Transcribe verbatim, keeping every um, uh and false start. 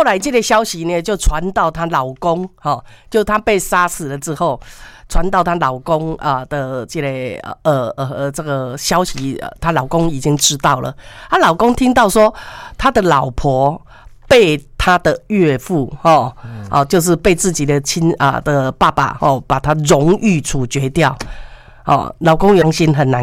后来这个消息呢，就传到她老公，哈，就她被杀死了之后，传到她老公啊、呃、的这个呃呃呃这个消息，她老公已经知道了。她老公听到说，她的老婆被她的岳父，哦，哦，就是被自己的亲啊、呃、的爸爸，哦，把她荣誉处决掉，哦，老公良心很难